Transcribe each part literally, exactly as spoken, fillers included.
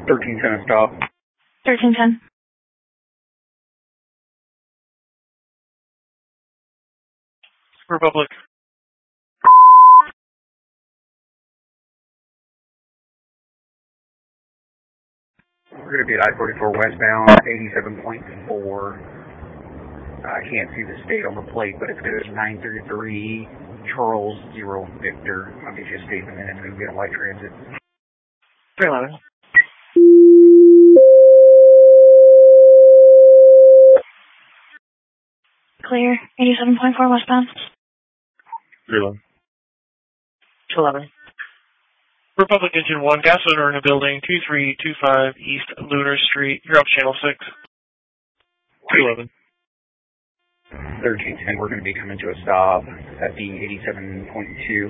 thirteen ten stop. thirteen ten. Republic. We're going to be at I forty-four westbound, eighty-seven point four. I can't see the state on the plate, but it's good. nine thirty-three, Charles, zero, Victor. I'll get you a statement and then we can get a white transit. three eleven. Clear, eighty-seven point four westbound. three eleven. two eleven. Republic Engine one, gas odor in a building, two three two five East Lunar Street. You're up channel six. two eleven. thirteen ten, we're going to be coming to a stop at the eighty-seven point two.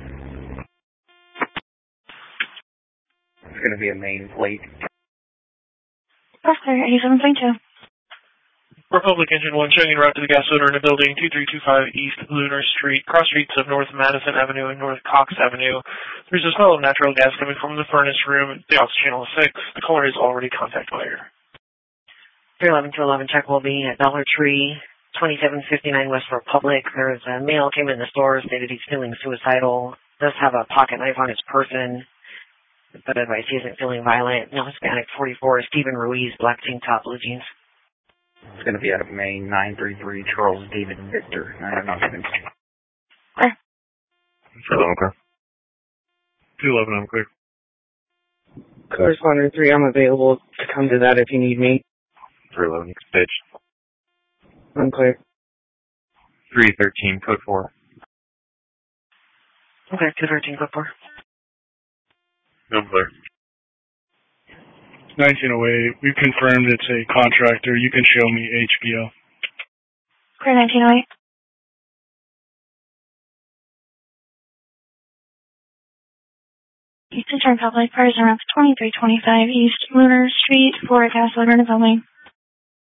It's going to be a main plate. That's clear, eighty-seven point two. Republic Engine one, showing en route to the gas odor in a building, two three two five East Lunar Street, cross streets of North Madison Avenue and North Cox Avenue. There's a smell of natural gas coming from the furnace room. The ops channel six. The caller is already contact wire. three eleven to eleven, check will be at Dollar Tree, twenty-seven fifty-nine West Republic. There's a male came in the store, stated he's feeling suicidal. Does have a pocket knife on his person, but advice he isn't feeling violent. No, Hispanic forty-four, Stephen Ruiz, black tank top, blue jeans. It's going to be out of Maine, nine thirty-three, Charles David Victor. I'm not even. Clear. three eleven, clear. two eleven, I'm clear. Correspondent three, I'm available to come to that if you need me. three eleven, pitch. I'm clear. three thirteen, code four. Okay, two thirteen, code four. No, I'm clear. nineteen oh eight, we've confirmed it's a contractor. You can show me H B O. Clear, nineteen oh eight. Eastern Turnpike, Light Cars around twenty-three twenty-five East Lunar Street, for a gas odor in a building.